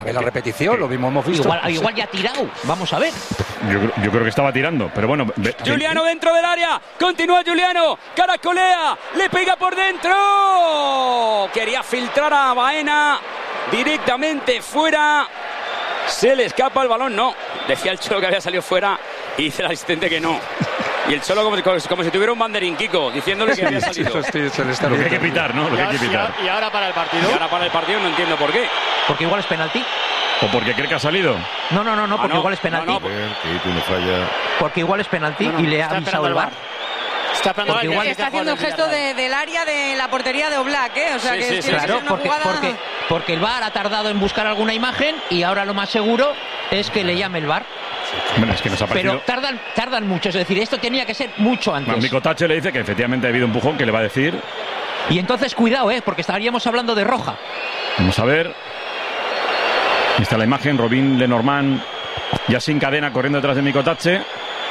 En la repetición, lo mismo hemos visto. Igual ya ha tirado, vamos a ver. Yo creo que estaba tirando, pero bueno. Giuliano dentro del área, continúa Giuliano, caracolea, le pega por dentro. Quería filtrar a Baena, directamente fuera. Se le escapa el balón, no. Decía el Cholo que había salido fuera y dice el asistente que no. Y el Cholo como si tuviera un banderín, Kiko, diciéndole que había salido. Lo que hay que pitar, ¿no? Lo que hay que pitar. Y ahora para el partido. Y ahora para el partido no entiendo por qué. Porque igual es penalti. ¿O porque cree que ha salido? No, porque igual es penalti. Porque igual es penalti y le ha avisado el VAR. Está haciendo el gesto del área de la portería de Oblak, ¿eh? O sea, que sí, claro, porque el VAR ha tardado en buscar alguna imagen y ahora lo más seguro es que le llame el VAR. Bueno, es que nos ha parecido... Pero tardan mucho, es decir, esto tenía que ser mucho antes. Micotache le dice que efectivamente ha habido un empujón, que le va a decir. Y entonces cuidado, porque estaríamos hablando de roja. Vamos a ver. Ahí está la imagen, Robin Lenormand ya sin cadena corriendo detrás de Micotache.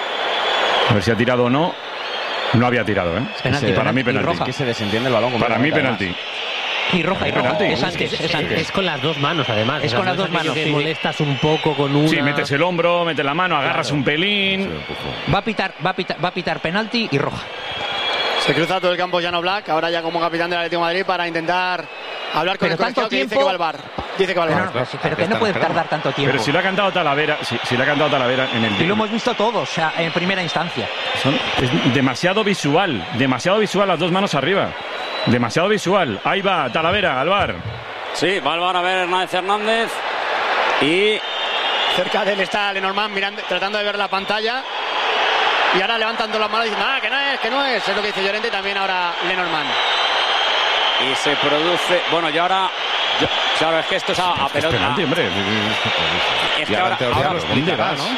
A ver si ha tirado o no. No había tirado, Penalti, para mí penalti. Que se desentiende el balón. Para mí penalti. Y roja. Es antes. Es con las dos manos, además. Es con las dos manos. Que molestas un poco con una... Sí, metes el hombro, metes la mano, agarras un pelín. Va a pitar penalti y roja. Se cruza todo el campo Jan Oblak, ahora ya como capitán del Atlético de Madrid, para intentar hablar con el colegiado, que dice que va al VAR. Pero que no puede tardar tanto tiempo. Pero si lo ha cantado Talavera, si lo ha cantado Talavera en el... Y lo hemos visto todos, o sea, en primera instancia. Es demasiado visual las dos manos arriba. Demasiado visual. Ahí va Talavera al VAR. Sí, va al VAR a ver Hernández. Y cerca de él está Lenormand mirando, tratando de ver la pantalla. Y ahora levantando las manos y diciendo, que no es. Es lo que dice Llorente y también ahora Lenormand. Y se produce... Bueno, y ahora... Claro, es que esto es a pelota. Es penalti, hombre. Es que ahora lo explicarás, ¿no?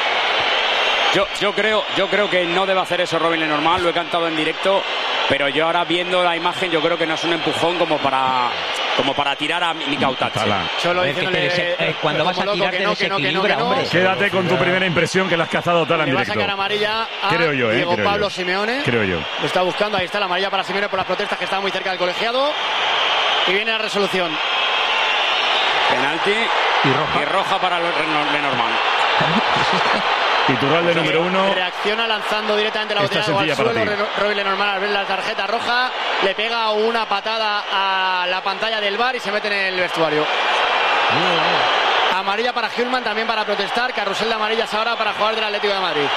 Yo creo que no debe hacer eso Robin Lenormand, lo he cantado en directo, pero yo ahora viendo la imagen yo creo que no es un empujón como para tirar a Micotache. Cuando vas a tirar te desequilibra, hombre. Quédate con tu primera impresión que la has cazado Tala en directo. Le va a sacar amarilla a Diego Pablo Simeone. Creo yo. Lo está buscando, ahí está la amarilla para Simeone por las protestas que estaba muy cerca del colegiado. Y viene la resolución. Penalti y roja para Lenormand. Iturralde número 1. Reacciona lanzando directamente la botella de agua al suelo. Robin Lenormand al ver la tarjeta roja le pega una patada a la pantalla del VAR y se mete en el vestuario. Amarilla para Hjulmand, también para protestar. Carrusel de amarillas ahora para jugar del Atlético de Madrid.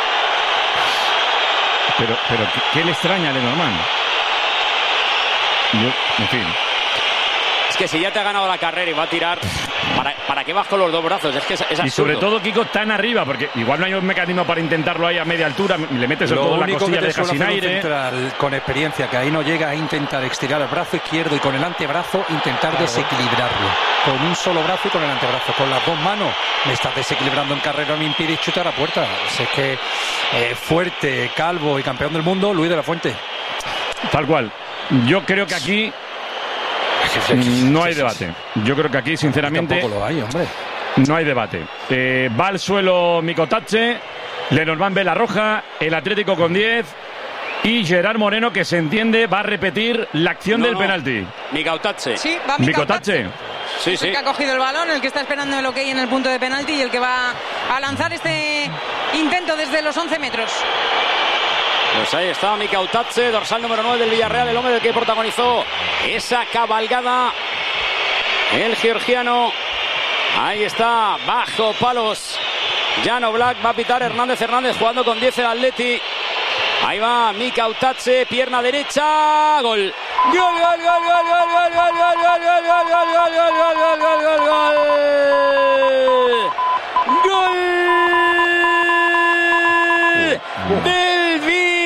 Pero ¿qué le extraña a Lenormand? En fin. Es que si ya te ha ganado la carrera y va a tirar, ¿para qué vas con los dos brazos? Es que es absurdo. Y sobre todo, Kiko, tan arriba, porque igual no hay un mecanismo para intentarlo ahí a media altura, le metes el codo en la costilla y dejas sin aire. Central, con experiencia, que ahí no llega a intentar estirar el brazo izquierdo y con el antebrazo intentar desequilibrarlo. Con un solo brazo y con el antebrazo. Con las dos manos me estás desequilibrando en carrera, me impide chutar a puerta. Es que fuerte, calvo y campeón del mundo, Luis de la Fuente. Tal cual. Yo creo que aquí no hay debate. Yo creo que aquí, sinceramente, tampoco lo hay, hombre. No hay debate. Va al suelo Micotache, Lenormand ve la roja, el Atlético con 10 y Gerard Moreno, que se entiende, va a repetir la acción del penalti. Micotache. Sí, va Micotache. Sí. El que ha cogido el balón, el que está esperando el ok en el punto de penalti y el que va a lanzar este intento desde los 11 metros. Pues ahí está Micotache, dorsal número 9 del Villarreal, el hombre del que protagonizó esa cabalgada, el georgiano. Ahí está, bajo palos Jan Oblak, va a pitar Hernández jugando con 10 el Atleti. Ahí va Micotache, pierna derecha, gol. Gol. Del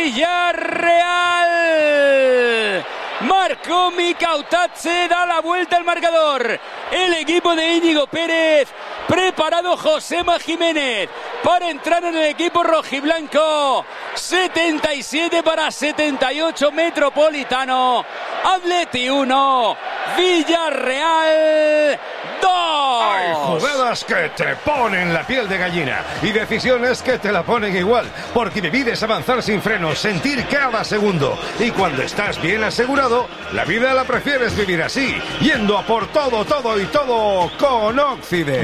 Villarreal. Marcó Micotache, da la vuelta al marcador. El equipo de Íñigo Pérez. Preparado Josema Jiménez para entrar en el equipo rojiblanco. 77-78 Metropolitano. Atleti 1, Villarreal 2. Jugadas que te ponen la piel de gallina y decisiones que te la ponen igual, porque vivir es avanzar sin frenos, sentir cada segundo. Y cuando estás bien asegurado, la vida la prefieres vivir así, yendo a por todo, todo y todo con Occident.